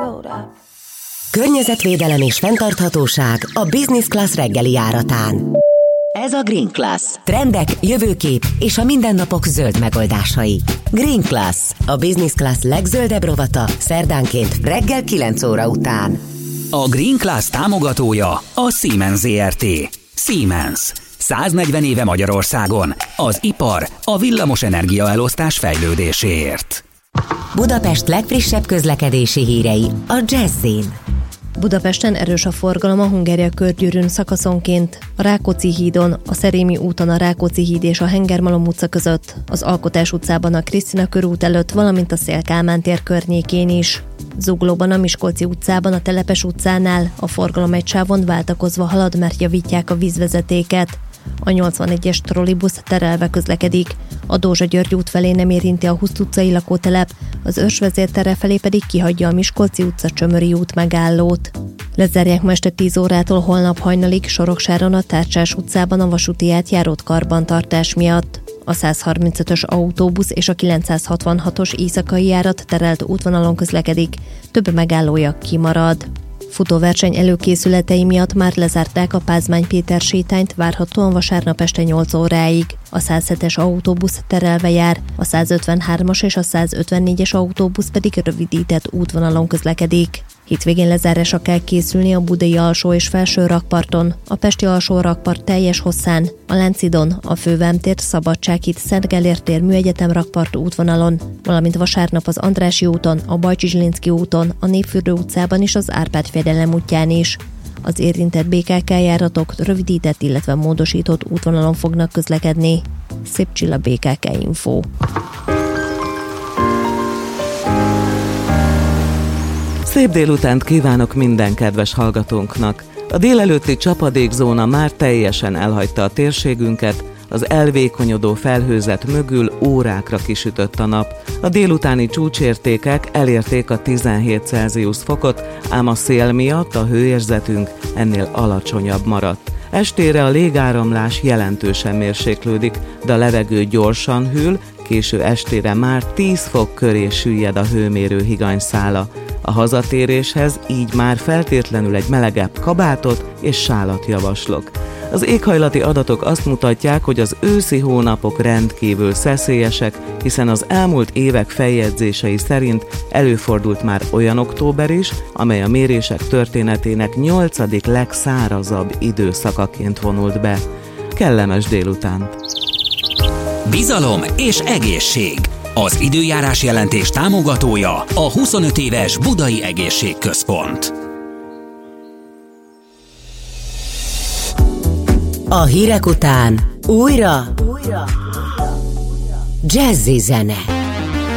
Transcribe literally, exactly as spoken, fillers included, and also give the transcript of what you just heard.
Környezetvédelem és fenntarthatóság a Business Class reggeli járatán. Ez a Green Class. Trendek, jövőkép és a mindennapok zöld megoldásai. Green Class, a Business Class legzöldebb rovata, szerdánként reggel kilenc óra után. A Green Class támogatója a Siemens zé er té. Siemens. száznegyven éve Magyarországon. Az ipar a villamos energiaelosztás fejlődéséért. Budapest legfrissebb közlekedési hírei a Jazzin. Budapesten erős a forgalom a Hungária körgyűrűn szakaszonként, a Rákóczi hídon, a Szerémi úton a Rákóczi híd és a Hengermalom utca között, az Alkotás utcában a Krisztina körút előtt, valamint a Széll-Kálmán tér környékén is. Zuglóban a Miskolci utcában a Telepes utcánál a forgalom egy sávon váltakozva halad, mert javítják a vízvezetéket. A nyolcvanegyes trollibusz terelve közlekedik, a Dózsa György út felé nem érinti a Huszt utcai lakótelep, az Őrsvezér tere felé pedig kihagyja a Miskolci utca Csömöri út megállót. Lezárják ma este tíz órától holnap hajnalig Soroksáron a Tárcsás utcában a vasúti átjárót karbantartás miatt. A százharmincötös autóbusz és a kilencszázhatvanhatos éjszakai járat terelt útvonalon közlekedik, több megállója kimarad. Futóverseny előkészületei miatt már lezárták a Pázmány Péter sétányt, várhatóan vasárnap este nyolc óráig. A százhetes autóbusz terelve jár, a százötvenhármas és a százötvennégyes autóbusz pedig rövidített útvonalon közlekedik. Hétvégén lezárásra kell készülni a budai alsó és felső rakparton, a pesti alsó rakpart teljes hosszán, a Lánchidon, a Fővámtér, Szabadsághíd, Szent Gellért tér, Műegyetem rakpart útvonalon, valamint vasárnap az Andrássy úton, a Bajcsy-Zsilinszky úton, a Népfürdő utcában és az Árpád-fejedelem útján is. Az érintett bé ká ká járatok rövidített, illetve módosított útvonalon fognak közlekedni. Szép Csilla, bé ká ká Info. Szép délutánt kívánok minden kedves hallgatónknak! A délelőtti csapadékzóna már teljesen elhagyta a térségünket, az elvékonyodó felhőzet mögül órákra kisütött a nap. A délutáni csúcsértékek elérték a tizenhét Celsius fokot, ám a szél miatt a hőérzetünk ennél alacsonyabb maradt. Estére a légáramlás jelentősen mérséklődik, de a levegő gyorsan hűl, késő estére már tíz fok köré süllyed a hőmérő higanyszála. A hazatéréshez így már feltétlenül egy melegebb kabátot és sálat javaslok. Az éghajlati adatok azt mutatják, hogy az őszi hónapok rendkívül szeszélyesek, hiszen az elmúlt évek feljegyzései szerint előfordult már olyan október is, amely a mérések történetének nyolcadik legszárazabb időszakaként vonult be. Kellemes délutánt! Bizalom és egészség. Az időjárás jelentés támogatója a huszonöt éves Budai Egészségközpont. A hírek után újra, újra. Jazzy zene.